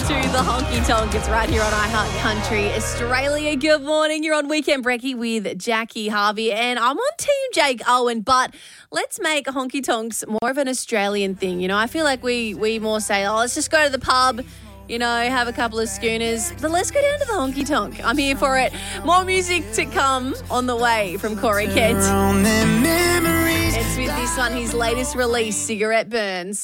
to the Honky Tonk. It's right here on iHeart Country Australia. Good morning. You're on Weekend Brekkie with Jackie Harvey, and I'm on Team Jake Owen, but let's make Honky Tonks more of an Australian thing. You know, I feel like we more say, oh, let's just go to the pub, you know, have a couple of schooners, but let's go down to the Honky Tonk. I'm here for it. More music to come on the way from Corey Kent. It's with this one, his latest release, Cigarette Burns.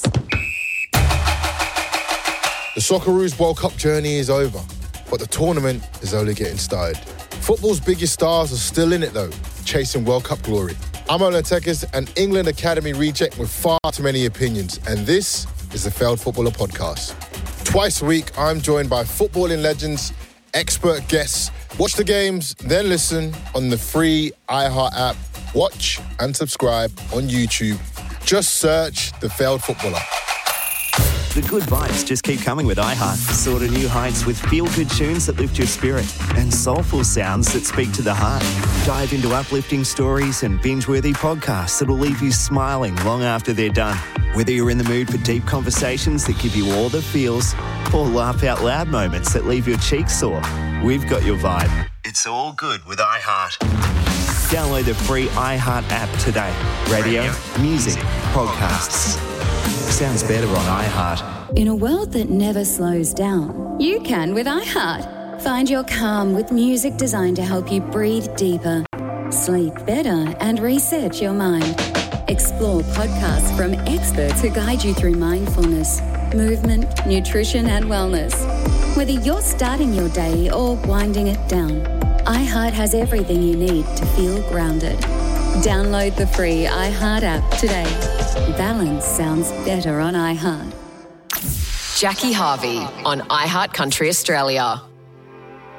The Socceroos World Cup journey is over, but the tournament is only getting started. Football's biggest stars are still in it though, chasing World Cup glory. I'm Ola Tekis, an England Academy reject with far too many opinions, and this is the Failed Footballer Podcast. Twice a week, I'm joined by footballing legends, expert guests. Watch the games, then listen on the free iHeart app. Watch and subscribe on YouTube. Just search The Failed Footballer. The good vibes just keep coming with iHeart. Soar to new heights with feel-good tunes that lift your spirit and soulful sounds that speak to the heart. Dive into uplifting stories and binge-worthy podcasts that will leave you smiling long after they're done. Whether you're in the mood for deep conversations that give you all the feels or laugh-out-loud moments that leave your cheeks sore, we've got your vibe. It's all good with iHeart. Download the free iHeart app today. Radio, music, podcasts. Sounds better on iHeart. In a world that never slows down, you can with iHeart. Find your calm with music designed to help you breathe deeper, sleep better, and reset your mind. Explore podcasts from experts who guide you through mindfulness, movement, nutrition, and wellness. Whether you're starting your day or winding it down, iHeart has everything you need to feel grounded. Download the free iHeart app today. Balance sounds better on iHeart. Jackie Harvey on iHeart Country Australia.